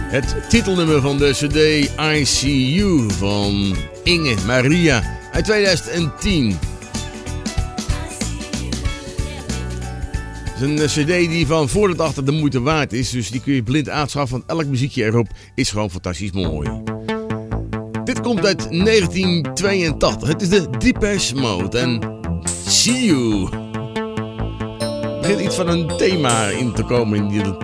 Het titelnummer van de CD I See You van Inge Maria uit 2010. Het is een CD die van voor tot achter de moeite waard is, dus die kun je blind aanschaffen, want elk muziekje erop is gewoon fantastisch mooi. Dit komt uit 1982. Het is de Depeche Mode en See You. Er begint iets van een thema in te komen in die